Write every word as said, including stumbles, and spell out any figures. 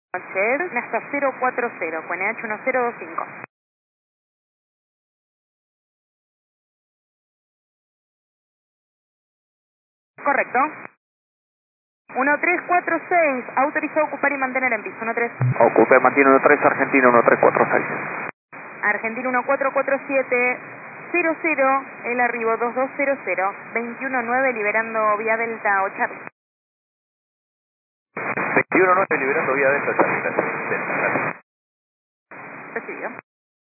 noches, hasta cero cuatro cero, Q N H uno cero dos cinco. Correcto. uno tres cuatro seis, autorizado a ocupar y mantener en piso. uno tres. Ocupe, mantiene uno tres, Argentina uno tres cuatro seis. Argentina uno cuatro cuatro siete, cero cero, el arribo dos dos cero cero, veintiuno nueve, liberando vía Delta o Charlie. veintiuno nueve, liberando vía Delta, Charlie. Delta, gracias. Recibido.